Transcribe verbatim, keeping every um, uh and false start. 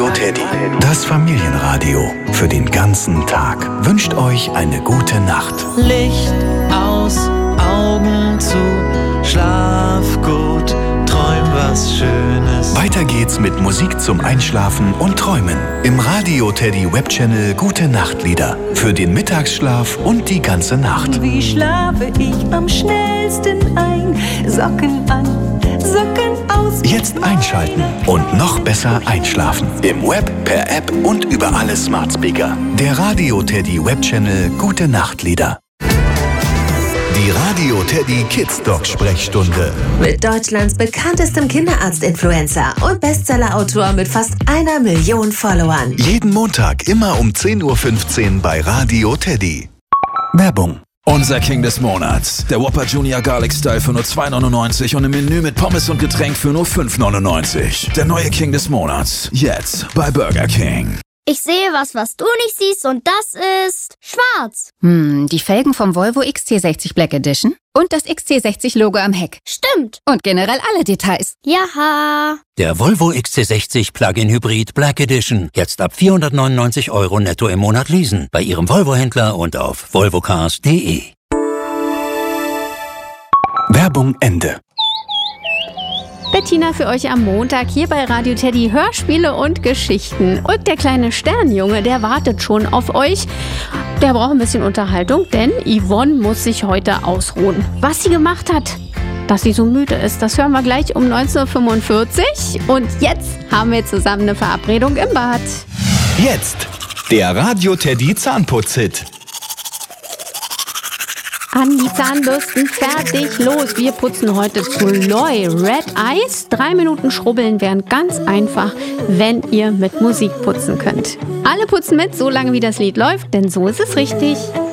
Radio Teddy. Das Familienradio für den ganzen Tag wünscht euch eine gute Nacht. Licht aus, Augen zu, schlaf gut, träum was Schönes. Weiter geht's mit Musik zum Einschlafen und Träumen. Im Radio Teddy Webchannel Gute Nachtlieder. Für den Mittagsschlaf und die ganze Nacht. Wie schlafe ich am schnellsten ein? Socken an, Socken aus. Jetzt einschalten und noch besser einschlafen. Im Web, per App und über alle Smart Speaker. Der Radio Teddy Webchannel Gute Nachtlieder. Die Radio Teddy Kids Dog Sprechstunde. Mit Deutschlands bekanntestem Kinderarzt-Influencer und Bestseller-Autor mit fast einer Million Followern. Jeden Montag immer um zehn Uhr fünfzehn bei Radio Teddy. Werbung. Unser King des Monats. Der Whopper Junior Garlic Style für nur zwei neunundneunzig und im Menü mit Pommes und Getränk für nur fünf neunundneunzig. Der neue King des Monats. Jetzt bei Burger King. Ich sehe was, was du nicht siehst, und das ist schwarz. Hm, die Felgen vom Volvo X C sechzig Black Edition und das X C sechzig Logo am Heck. Stimmt. Und generell alle Details. Jaha. Der Volvo X C sechzig Plug-in Hybrid Black Edition. Jetzt ab vierhundertneunundneunzig Euro netto im Monat leasen. Bei Ihrem Volvo-Händler und auf volvocars punkt de. Werbung Ende. Bettina für euch am Montag hier bei Radio Teddy. Hörspiele und Geschichten. Und der kleine Sternjunge, der wartet schon auf euch. Der braucht ein bisschen Unterhaltung, denn Yvonne muss sich heute ausruhen. Was sie gemacht hat, dass sie so müde ist, das hören wir gleich um neunzehn Uhr fünfundvierzig. Und jetzt haben wir zusammen eine Verabredung im Bad. Jetzt der Radio Teddy Zahnputz-Hit. An die Zahnbürsten, fertig, los. Wir putzen heute Ploy Red Eyes. Drei Minuten Schrubbeln wären ganz einfach, wenn ihr mit Musik putzen könnt. Alle putzen mit, solange wie das Lied läuft, denn so ist es richtig.